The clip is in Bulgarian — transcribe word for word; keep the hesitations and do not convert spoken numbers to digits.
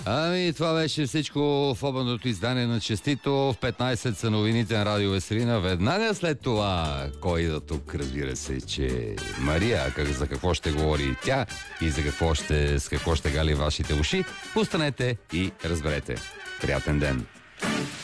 Ами, това беше всичко в обедното издание на Честито. В петнайсет са новините на Радио Веселина. Веднага след това, кой идва тук, разбира се, че Мария, как, за какво ще говори тя и за какво ще, с какво ще гали вашите уши, останете и разберете. Приятен ден!